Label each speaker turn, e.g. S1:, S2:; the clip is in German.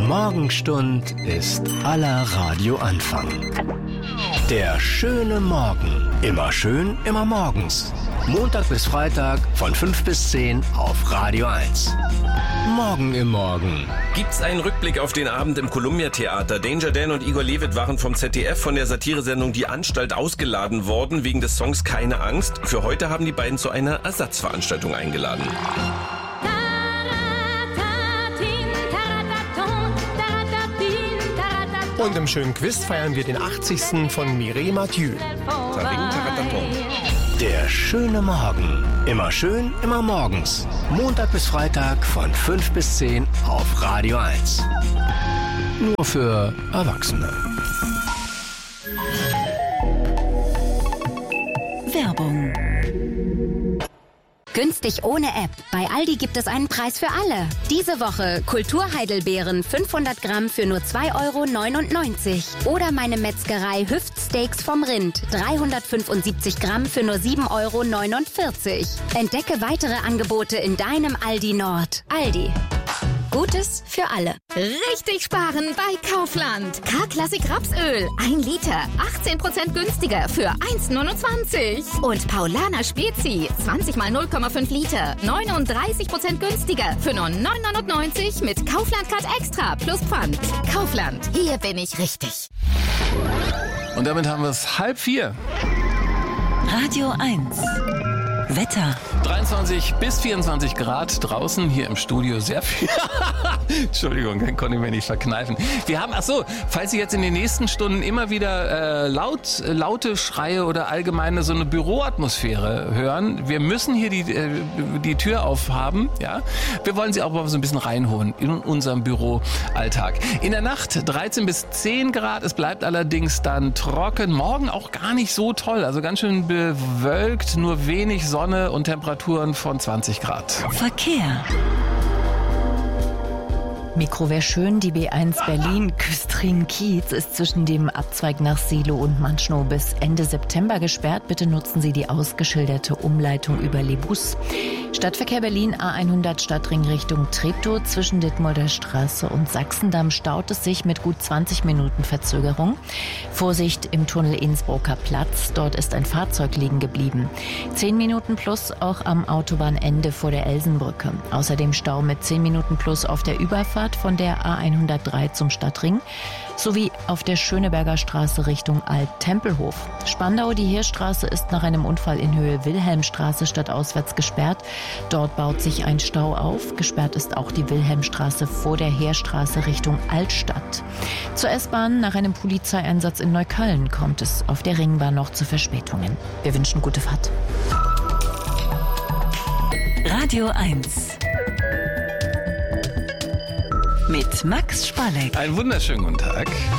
S1: Morgenstund ist aller Radioanfang. Der schöne Morgen. Immer schön, immer morgens. Montag bis Freitag von 5 bis 10 auf Radio 1. Morgen im Morgen.
S2: Gibt's einen Rückblick auf den Abend im Columbia-Theater? Danger Dan und Igor Levit waren vom ZDF von der Satiresendung Die Anstalt ausgeladen worden wegen des Songs Keine Angst. Für heute haben die beiden zu einer Ersatzveranstaltung eingeladen.
S3: Und im schönen Quiz feiern wir den 80. von Mireille Mathieu.
S1: Der schöne Morgen. Immer schön, immer morgens. Montag bis Freitag von 5 bis 10 auf Radio 1. Nur für Erwachsene.
S4: Werbung. Günstig ohne App. Bei Aldi gibt es einen Preis für alle. Diese Woche Kulturheidelbeeren 500 Gramm für nur 2,99 € Oder meine Metzgerei Hüftsteaks vom Rind 375 Gramm für nur 7,49 €. Entdecke weitere Angebote in deinem Aldi Nord. Aldi. Gutes für alle.
S5: Richtig sparen bei Kaufland. K-Klassik Rapsöl. 1 Liter. 18% günstiger für 1,29 €. Und Paulaner Spezi. 20 mal 0,5 Liter. 39% günstiger für nur 9,99 € mit Kaufland-Card Extra plus Pfand. Kaufland. Hier bin ich richtig.
S6: Und damit haben wir es 3:30.
S4: Radio 1. Wetter.
S6: 23 bis 24 Grad draußen, hier im Studio sehr viel. Entschuldigung, den konnte ich mir nicht verkneifen. Wir haben, falls Sie jetzt in den nächsten Stunden immer wieder laute Schreie oder allgemeine so eine Büroatmosphäre hören, wir müssen hier die Tür aufhaben. Ja? Wir wollen Sie auch mal so ein bisschen reinholen in unserem Büroalltag. In der Nacht 13 bis 10 Grad, es bleibt allerdings dann trocken. Morgen auch gar nicht so toll, also ganz schön bewölkt, nur wenig Sonne und Temperaturen von 20 Grad.
S4: Verkehr.
S7: Mikro wäre schön, die B1 Berlin-Küstrin-Kiez ist zwischen dem Abzweig nach Seelow und Manschnow bis Ende September gesperrt. Bitte nutzen Sie die ausgeschilderte Umleitung über Lebus. Stadtverkehr Berlin A100 Stadtring Richtung Treptow. Zwischen Dittmolder Straße und Sachsendamm staut es sich mit gut 20 Minuten Verzögerung. Vorsicht im Tunnel Innsbrucker Platz. Dort ist ein Fahrzeug liegen geblieben. 10 Minuten plus auch am Autobahnende vor der Elsenbrücke. Außerdem Stau mit 10 Minuten plus auf der Überfahrt von der A103 zum Stadtring sowie auf der Schöneberger Straße Richtung Alt-Tempelhof. Spandau, die Heerstraße ist nach einem Unfall in Höhe Wilhelmstraße stadtauswärts gesperrt. Dort baut sich ein Stau auf. Gesperrt ist auch die Wilhelmstraße vor der Heerstraße Richtung Altstadt. Zur S-Bahn nach einem Polizeieinsatz in Neukölln kommt es auf der Ringbahn noch zu Verspätungen. Wir wünschen gute Fahrt.
S4: Radio 1. Mit Max Spalleck.
S6: Einen wunderschönen guten Tag.